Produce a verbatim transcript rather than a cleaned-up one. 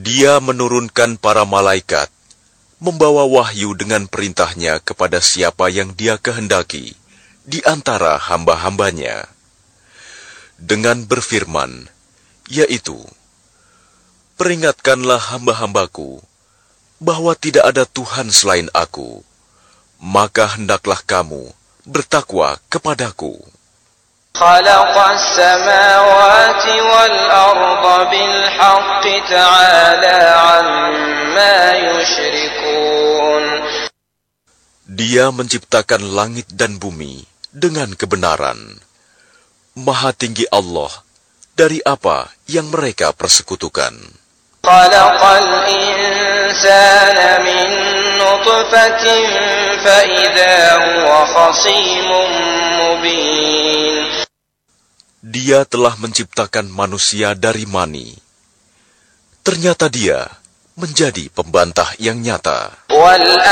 Dia menurunkan para malaikat, membawa wahyu dengan perintahnya kepada siapa yang Dia kehendaki di antara hamba-hambanya, dengan berfirman, yaitu, peringatkanlah hamba-hambaku bahwa tidak ada Tuhan selain Aku, maka hendaklah kamu bertakwa kepadaku. خلق السماوات والأرض بالحق تعالى عما يشركون. Dia menciptakan langit dan bumi dengan kebenaran. Maha tinggi Allah dari apa yang mereka persekutukan. خلق الإنسان من نطفة فإذا هو خصيم مبين. Dia telah menciptakan manusia dari mani. Ternyata dia menjadi pembantah yang nyata.